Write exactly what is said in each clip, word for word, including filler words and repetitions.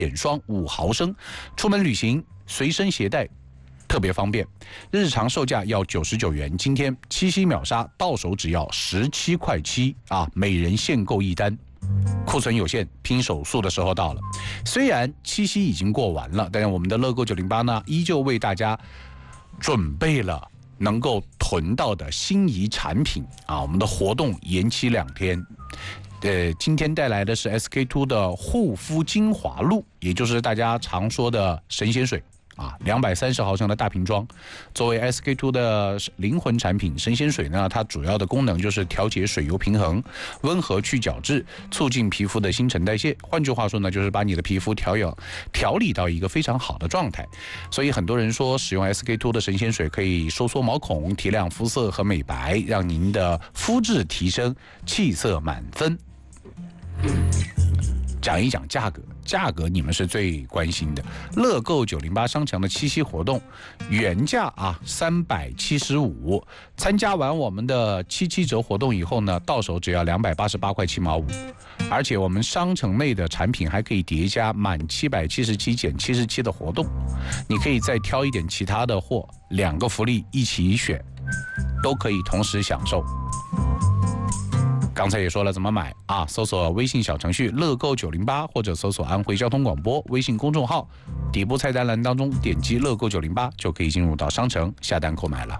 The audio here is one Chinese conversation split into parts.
眼霜五毫升，出门旅行随身携带。特别方便，日常售价要九十九元，今天七夕秒杀，到手只要十七块七啊！每人限购一单，库存有限，拼手速的时候到了。虽然七夕已经过完了，但是我们的乐购九零八呢，依旧为大家准备了能够囤到的心仪产品啊！我们的活动延期两天。呃，今天带来的是 S K two 的护肤精华露，也就是大家常说的神仙水。啊，两百三十毫升的大瓶装，作为 S K two 的灵魂产品，神仙水呢，它主要的功能就是调节水油平衡，温和去角质，促进皮肤的新陈代谢。换句话说呢，就是把你的皮肤调养调理到一个非常好的状态。所以很多人说，使用 S K two 的神仙水可以收缩毛孔、提亮肤色和美白，让您的肤质提升，气色满分。讲一讲价格，价格你们是最关心的。乐购九零八商城的七夕活动，原价啊三百七十五，参加完我们的七七折活动以后呢，到手只要两百八十八块七毛五，而且我们商城内的产品还可以叠加满七百七十七减七十七的活动，你可以再挑一点其他的货，两个福利一起选，都可以同时享受。刚才也说了怎么买啊，搜索微信小程序乐购九零八，或者搜索安徽交通广播微信公众号，底部菜单栏当中点击乐购九零八就可以进入到商城下单购买了。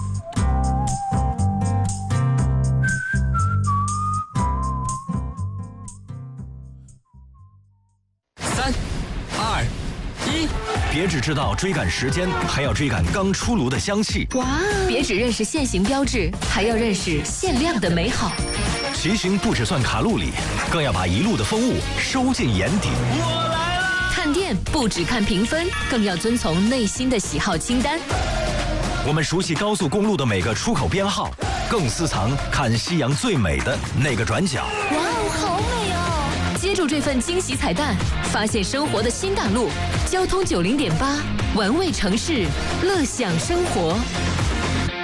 三二一，别只知道追赶时间，还要追赶刚出炉的香气。 哇！别只认识现行标志，还要认识限量的美好。 骑行不只算卡路里，更要把一路的风物收进眼底。 我来了！看店不只看评分，更要遵从内心的喜好清单。 我们熟悉高速公路的每个出口编号，更私藏看夕阳最美的那个转角。 哇哦，好美哦！接住这份惊喜彩蛋，发现生活的新大陆。交通九零点八，玩味城市，乐享生活。